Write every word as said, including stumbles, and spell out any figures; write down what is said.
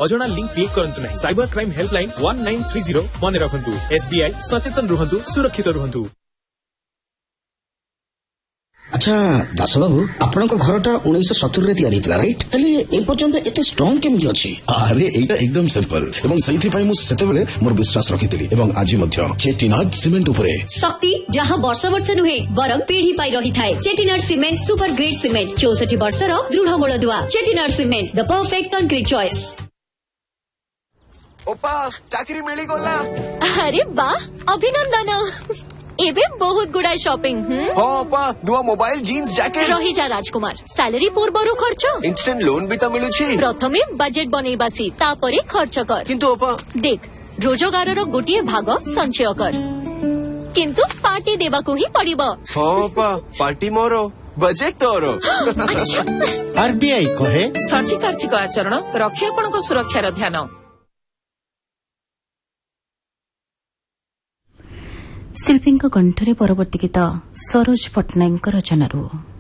अजणा link click करंतु नहीं। Cyber crime helpline one nine three zero मन रखंतु। एसबीआई सचेतन रुहंतु, सुरक्षित रुहंतु। अच्छा दास बाबू आपण घरटा उन्नीस सत्तर रे तैयारी थिला राइट हेले ए पर्यंत एते स्ट्रांग केमि अछि? अरे एटा एकदम सिंपल एवं सही पई मु सेते बेले मोर विश्वास रखिथिली एवं आज मध्य चेटिनाड सीमेंट उपरे शक्ति जहां वर्ष वर्ष नुहे बरम पीढ़ी पाई रही थाए। Chettinad cement super grade cement चौसठ वर्ष रो दृढ़ मूल दुआ। Chettinad cement the perfect concrete choice. ओपा चाकरी मिली गोला। अरे वाह अभिनंदन। एबे बहुत गुडा शॉपिंग। हां ओपा नुआ मोबाइल जीन्स जैकेट रही जा राजकुमार सैलरी पूर्वरु खर्च इंस्टेंट लोन भी तो मिलु छी। प्रथमे बजेट बनेबासी तापरे खर्च कर। किंतु ओपा देख रोजगार रो गोटिए भाग संचय कर किंतु पार्टी देबा को ही पड़िबो। हां ओपा पार्टी मोरो बजेट तोरो। अच्छा आरबीआई कहे सठिक आर्थिक आचरण रखिया आपनको सुरक्षार ध्यान। शिल्पी कंठरे परवर्ती गीत सरोज पट्टनायक रचनारू।